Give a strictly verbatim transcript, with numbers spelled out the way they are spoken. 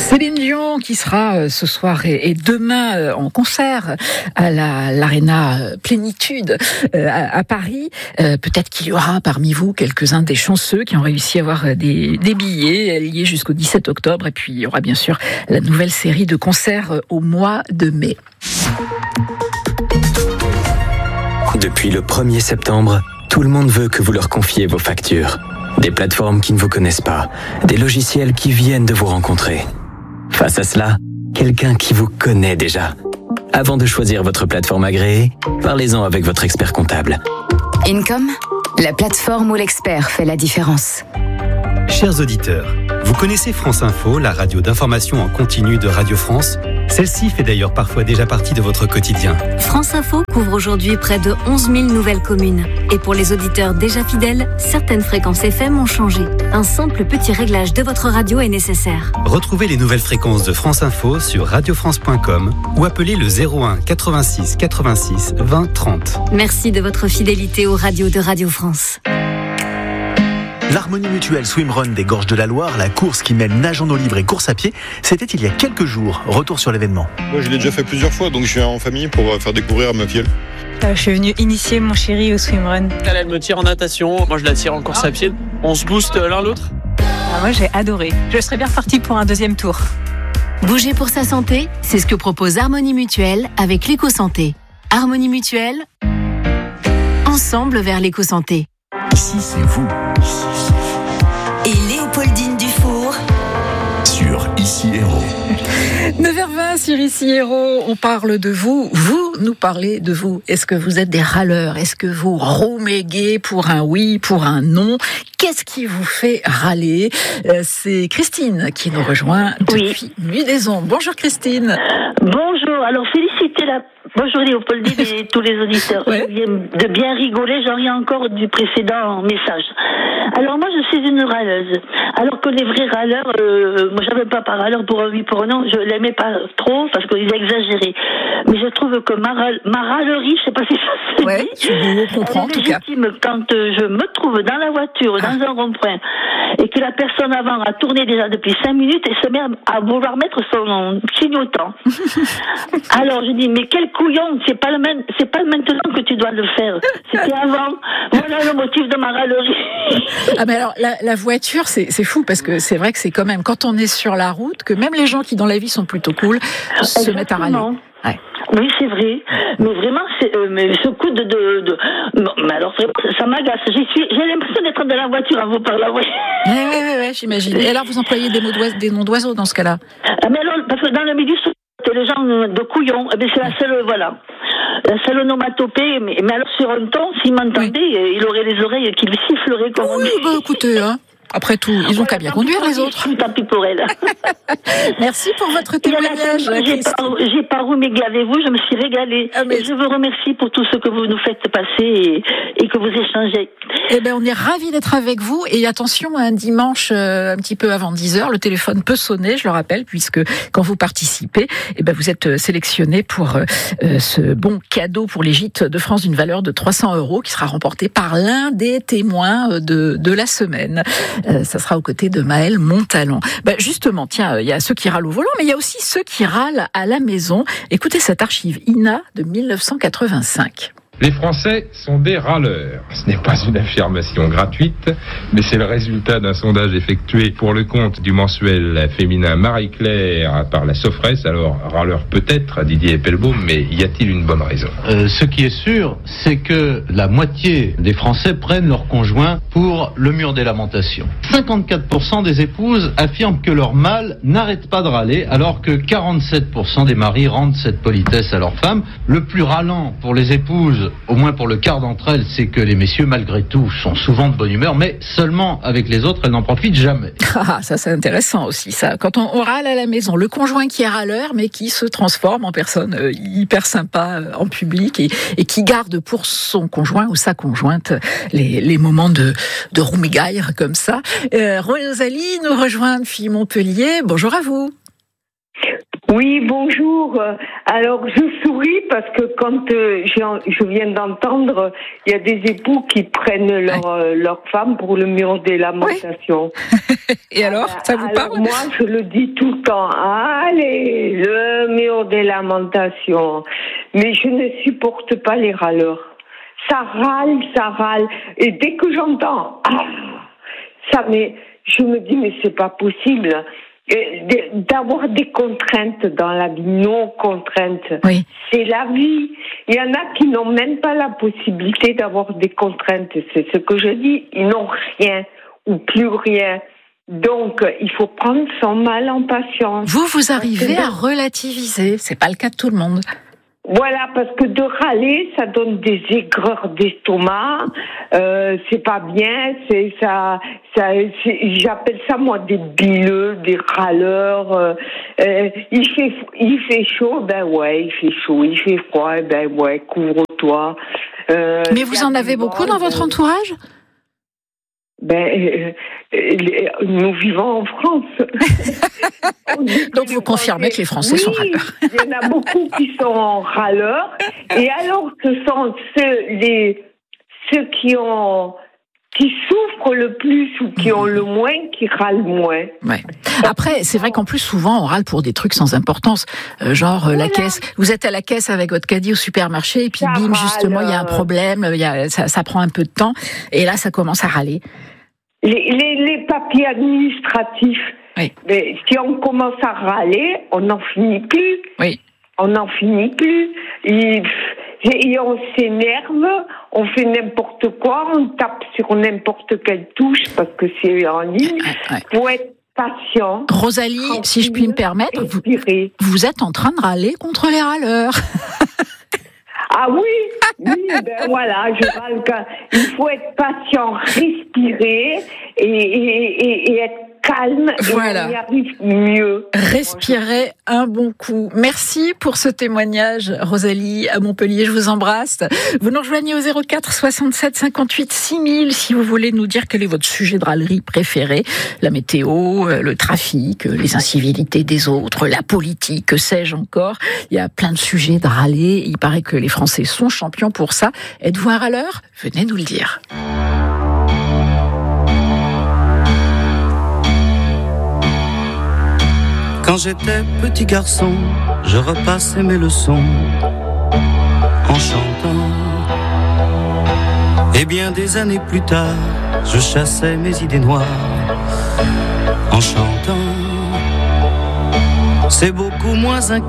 Céline Dion qui sera ce soir et demain en concert à la, l'Arena Plénitude à, à Paris. Peut-être qu'il y aura parmi vous quelques-uns des chanceux qui ont réussi à avoir des, des billets liés jusqu'au dix-sept octobre. Et puis il y aura bien sûr la nouvelle série de concerts au mois de mai. Depuis le premier septembre, tout le monde veut que vous leur confiez vos factures. Des plateformes qui ne vous connaissent pas, des logiciels qui viennent de vous rencontrer. Face à cela, quelqu'un qui vous connaît déjà. Avant de choisir votre plateforme agréée, parlez-en avec votre expert comptable. Income, la plateforme où l'expert fait la différence. Chers auditeurs, vous connaissez France Info, la radio d'information en continu de Radio France ? Celle-ci fait d'ailleurs parfois déjà partie de votre quotidien. France Info couvre aujourd'hui près de onze mille nouvelles communes. Et pour les auditeurs déjà fidèles, certaines fréquences F M ont changé. Un simple petit réglage de votre radio est nécessaire. Retrouvez les nouvelles fréquences de France Info sur radio france point com ou appelez le zéro un quatre-vingt-six quatre-vingt-six vingt trente. Merci de votre fidélité aux radios de Radio France. L'Harmonie Mutuelle Swimrun des Gorges de la Loire, la course qui mêle nage en eau libre et course à pied, c'était il y a quelques jours. Retour sur l'événement. Moi, je l'ai déjà fait plusieurs fois, donc je viens en famille pour faire découvrir à ma fille. Euh, je suis venue initier mon chéri au swimrun. Elle, elle me tire en natation, moi je la tire en course à pied. On se booste l'un l'autre. Ah, moi j'ai adoré. Je serais bien repartie pour un deuxième tour. Bouger pour sa santé, c'est ce que propose Harmonie Mutuelle avec l'éco-santé. Harmonie Mutuelle, ensemble vers l'éco-santé. Ici c'est vous. Ici c'est vous. Et Léopoldine Dufour sur Ici Héros. neuf heures vingt sur Ici Héros, on parle de vous, vous nous parlez de vous. Est-ce que vous êtes des râleurs? Est-ce que vous rouméguez pour un oui, pour un non? Qu'est-ce qui vous fait râler? euh, C'est Christine qui nous rejoint depuis oui. Nuit des Ondes. Bonjour Christine. Bonjour, alors félicitez la... Bonjour Léopoldine et tous les auditeurs. Ouais. Je viens de bien rigoler, j'en reviens encore du précédent message. Alors moi je suis une râleuse. Alors que les vrais râleurs, euh, moi j'avais pas par râleur pour un oui, pour un non, je l'aimais pas trop parce qu'ils exagéraient. Mais je trouve que ma, râle, ma râlerie, je sais pas si ça se ouais, dit, je comprends, elle est légitime quand je me trouve dans la voiture, dans ah. un rond-point, et que la personne avant a tourné déjà depuis cinq minutes et se met à vouloir mettre son clignotant. Alors je dis, mais quel couillon, c'est pas le même, c'est pas maintenant que tu dois le faire. C'était avant. Voilà le motif de ma râlerie. Ah mais alors la, la voiture, c'est, c'est fou parce que c'est vrai que c'est quand même quand on est sur la route que même les gens qui dans la vie sont plutôt cool se Exactement. mettent à râler. Ouais. Oui, c'est vrai. Mais vraiment, c'est, euh, mais ce coup de, de, de... Non, mais alors, ça m'agace. J'y suis, j'ai l'impression d'être dans la voiture à vous parler. Oui, oui, oui, oui, j'imagine. Et alors, vous employez des, mots des noms d'oiseaux dans ce cas-là? Ah, mais alors, parce que dans le milieu, c'est les gens de couillons. Eh bien, c'est la seule, voilà. La seule onomatopée. Mais, mais alors, sur un ton, s'il m'entendait, oui. il aurait les oreilles qui lui siffleraient comme on dit. Oui, bah, écoutez, hein. Après tout, ils ont qu'à bien conduire les autres. Tant pis pour elle. Merci pour votre témoignage. J'ai pas, j'ai pas roumégué avec vous, je me suis régalée. Ah, mais... Je vous remercie pour tout ce que vous nous faites passer et, et que vous échangez. Eh ben, on est ravis d'être avec vous. Et attention, un dimanche, euh, un petit peu avant dix heures, le téléphone peut sonner, je le rappelle, puisque quand vous participez, eh ben, vous êtes sélectionné pour euh, ce bon cadeau pour les gîtes de France d'une valeur de trois cents euros qui sera remporté par l'un des témoins de, de la semaine. Euh, ça sera aux côtés de Maëlle Montalon. Bah justement, tiens, il y a ceux qui râlent au volant, mais il y a aussi ceux qui râlent à la maison. Écoutez cette archive I N A de dix-neuf cent quatre-vingt-cinq. Les Français sont des râleurs. Ce n'est pas une affirmation gratuite, mais c'est le résultat d'un sondage effectué pour le compte du mensuel féminin Marie-Claire par la Sofresse. Alors, râleur peut-être, Didier Eppelbaum, mais y a-t-il une bonne raison ? euh, Ce qui est sûr, c'est que la moitié des Français prennent leur conjoint pour le mur des lamentations. cinquante-quatre pour cent des épouses affirment que leur mâle n'arrête pas de râler, alors que quarante-sept pour cent des maris rendent cette politesse à leurs femmes. Le plus râlant pour les épouses, au moins pour le quart d'entre elles, c'est que les messieurs, malgré tout, sont souvent de bonne humeur, mais seulement avec les autres, elles n'en profitent jamais. Ah, ça c'est intéressant aussi, ça. Quand on, on râle à la maison, le conjoint qui est râleur, mais qui se transforme en personne euh, hyper sympa euh, en public et, et qui garde pour son conjoint ou sa conjointe les, les moments de, de roumégaille comme ça. Euh, Rosalie nous rejoint depuis Montpellier. Bonjour à vous. Oui, bonjour. Alors, je souris parce que quand euh, j'ai, je viens d'entendre, il y a des époux qui prennent leur, ouais. euh, leur femme pour le mur des lamentations. Ouais. Et alors, ça vous alors, parle ? Moi, je le dis tout le temps. Allez, le mur des lamentations. Mais je ne supporte pas les râleurs. Ça râle, ça râle. Et dès que j'entends, ah, ça, mais je me dis, mais c'est pas possible. D'avoir des contraintes dans la vie, non contraintes. Oui. C'est la vie. Il y en a qui n'ont même pas la possibilité d'avoir des contraintes. C'est ce que je dis. Ils n'ont rien ou plus rien. Donc, il faut prendre son mal en patience. Vous, vous arrivez à relativiser. C'est pas le cas de tout le monde. Voilà, parce que de râler, ça donne des aigreurs d'estomac. Euh, c'est pas bien. C'est ça. ça c'est, j'appelle ça moi des bileux, des râleurs. Euh, euh, il fait, il fait chaud, ben ouais, il fait chaud. Il fait froid, ben ouais, couvre-toi. Euh, Mais vous en avez beaucoup dans votre entourage ? Ben, euh, euh, nous vivons en France. Donc vous confirmez que les Français oui, sont râleurs. Il y en a beaucoup qui sont râleurs. Et alors, ce sont ceux, les, ceux qui ont, qui souffrent le plus ou qui ont le moins, qui râlent moins. Ouais. Après, c'est vrai qu'en plus, souvent, on râle pour des trucs sans importance. Euh, genre, voilà. La caisse. Vous êtes à la caisse avec votre caddie au supermarché et puis ça bim, râle. Justement, il y a un problème, il y a, ça, ça prend un peu de temps. Et là, ça commence à râler. Les, les, les papiers administratifs. Oui. Mais si on commence à râler, on n'en finit plus. Oui. On n'en finit plus. Et, et on s'énerve, on fait n'importe quoi, on tape sur n'importe quelle touche parce que c'est en ligne. Ouais. Faut être patient. Rosalie, si je puis me permettre, vous, vous êtes en train de râler contre les râleurs. Ah oui, oui, ben voilà, je râle quand il faut être patient, respirer et, et, et, et être calme, voilà. Et on y arrive mieux. Respirez un bon coup. Merci pour ce témoignage, Rosalie, à Montpellier. Je vous embrasse. Vous nous rejoignez au zéro quatre soixante-sept cinquante-huit six mille si vous voulez nous dire quel est votre sujet de râlerie préféré. La météo, le trafic, les incivilités des autres, la politique, que sais-je encore. Il y a plein de sujets de râler. Il paraît que les Français sont champions pour ça. Êtes-vous un râleur ? Venez nous le dire. Quand j'étais petit garçon, je repassais mes leçons en chantant. Et bien des années plus tard, je chassais mes idées noires en chantant. C'est beaucoup moins inquiétant.